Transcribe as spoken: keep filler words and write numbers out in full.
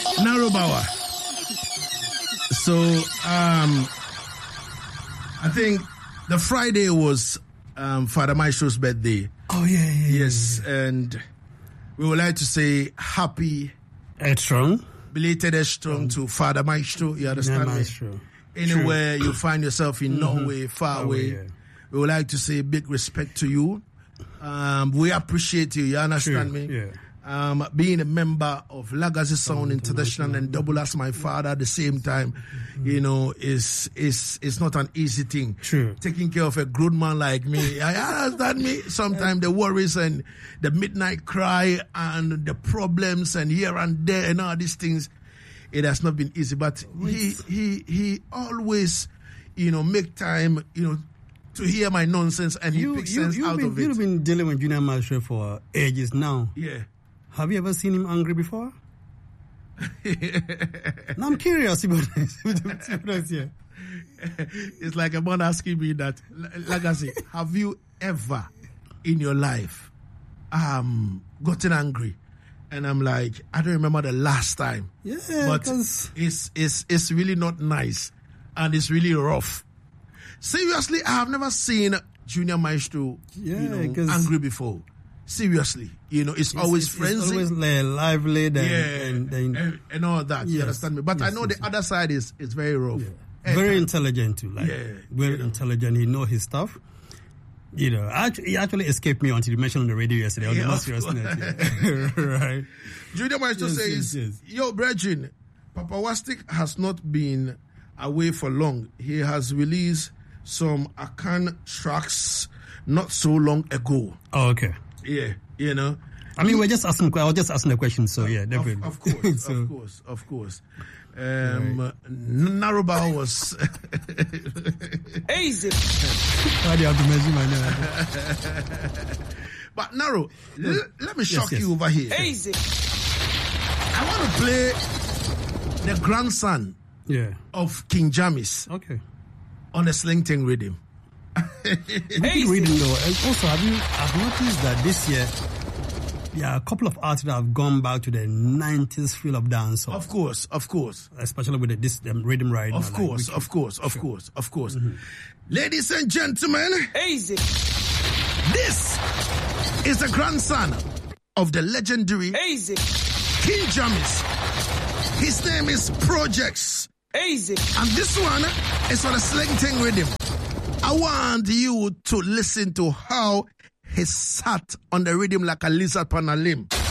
Narubawa. So, um, I think the Friday was um, Father Maestro's birthday. Oh, yeah, yeah, yeah. Yes, and we would like to say happy... Strong. Belated strong um, to Father Maestro. You understand yeah, me? Maestro. Anywhere True. you find yourself in mm-hmm. Norway, far away, yeah. we would like to say big respect to you. Um, we appreciate you. You understand True. me? Yeah. Um, being a member of Legacy Sound oh, International and Double as my father at the same time, mm-hmm. you know, is is is not an easy thing. True. Taking care of a grown man like me, I understand me. Sometimes the worries and the midnight cry and the problems and here and there and all these things, it has not been easy. But he he he always, you know, make time, you know, to hear my nonsense and you, he picks you, sense out been, of it. You've been dealing with Junior Maestro for ages now. Yeah. Have you ever seen him angry before? No, I'm curious about this. Yeah. It's like a man asking me that, like I say, have you ever in your life um, gotten angry? And I'm like, I don't remember the last time. Yeah, but it's, it's, it's really not nice and it's really rough. Seriously, I have never seen Junior Maestro yeah, you know, angry before. Seriously, you know, it's, it's always it's, frenzy. It's always like lively and, yeah, and, and, and, and all that. Yes, you understand me? But yes, I know yes, the yes. other side is is very rough. Yeah. Very intelligent too. Like, yeah, very you know. intelligent. He knows his stuff. You know, actually, he actually escaped me until you mentioned on the radio yesterday. On yeah, the most seriousness. Yeah. Right. Junior Maestro yes, says, yes, yes. Yo, brethren, Papa Wastic has not been away for long. He has released some Akan tracks not so long ago. Oh, okay. Yeah, you know. I mean, we're just asking. I was just asking the question, so yeah, definitely. Of, of course, so. of course, of course. Um, right. Naruba was easy. Why do you have to mention my name? But Naro, l- let me shock yes, yes. you over here. Easy. I want to play the grandson yeah. of King Jamis. Okay. On a Slington rhythm. Hey, rhythm though. And also, have you I've noticed that this year there are a couple of artists that have gone back to the nineties feel of dance. Of course, of course. Especially with the, this um, rhythm right Of now, course, like, of course, of sure. course, of course. Mm-hmm. Ladies and gentlemen, easy. This is the grandson of the legendary easy. King Jamis. His name is Projects. Easy. And this one is on a Slington rhythm. I want you to listen to how he sat on the rhythm like a lizard on a limb.